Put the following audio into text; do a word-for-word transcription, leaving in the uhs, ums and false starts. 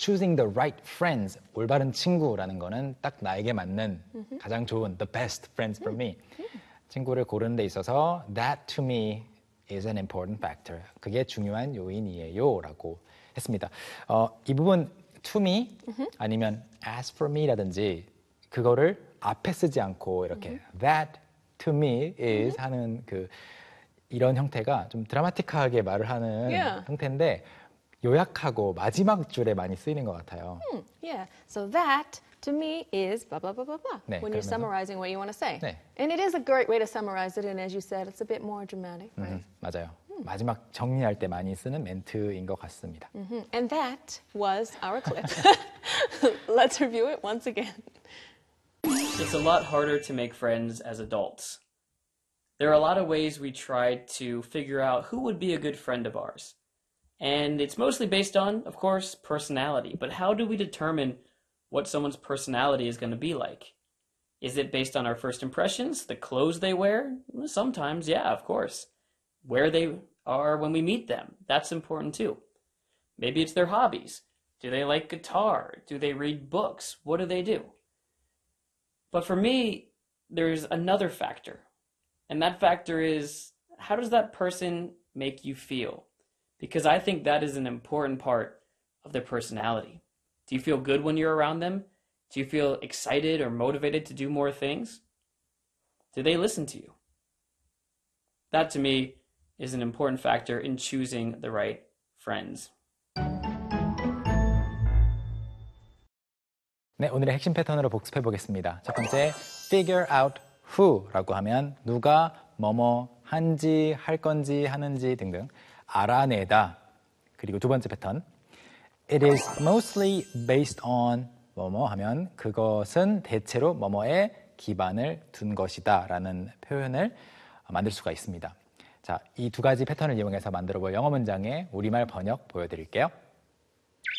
choosing the right friends, 올바른 친구라는 거는 딱 나에게 맞는 mm-hmm. 가장 좋은 the best friends for me. Mm-hmm. 친구를 고르는 데 있어서 that to me is an important factor. 그게 중요한 요인이에요 라고 했습니다. 어, 이 부분 to me mm-hmm. 아니면 as for me라든지 그거를 앞에 쓰지 않고 이렇게 mm-hmm. that to me is mm-hmm. 하는 그 이런 형태가 좀 드라마틱하게 말을 하는 yeah. 형태인데 요약하고 마지막 줄에 많이 쓰이는 것 같아요. Hmm, yeah. So that to me is blah blah blah blah blah. 네, when you're summarizing what you want to say. 네. And it is a great way to summarize it. And as you said, it's a bit more dramatic, right? 음, 맞아요. 음. 마지막 정리할 때 많이 쓰는 멘트인 것 같습니다. Mm-hmm. And that was our clip. Let's review it once again. It's a lot harder to make friends as adults. There are a lot of ways we try to figure out who would be a good friend of ours. And it's mostly based on, of course, personality. But how do we determine what someone's personality is going to be like? Is it based on our first impressions, the clothes they wear? Sometimes, yeah, of course. Where they are when we meet them, that's important too. Maybe it's their hobbies. Do they like guitar? Do they read books? What do they do? But for me, there's another factor. And that factor is, how does that person make you feel? Because I think that is an important part of their personality. Do you feel good when you're around them? Do you feel excited or motivated to do more things? Do they listen to you? That, to me, is an important factor in choosing the right friends. 네, 오늘의 핵심 패턴으로 복습해 보겠습니다. 첫 번째, figure out who라고 하면 누가 뭐뭐 한지, 할 건지, 하는지 등등 알아내다. 그리고 두 번째 패턴, it is mostly based on 뭐뭐 하면 그것은 대체로 뭐뭐에 기반을 둔 것이다 라는 표현을 만들 수가 있습니다. 자, 이 두 가지 패턴을 이용해서 만들어 볼 영어 문장의 우리말 번역 보여드릴게요.